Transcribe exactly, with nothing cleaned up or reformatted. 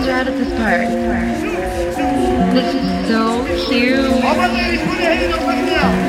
out at this part. This is so cute. All my ladies, put your hands up right now.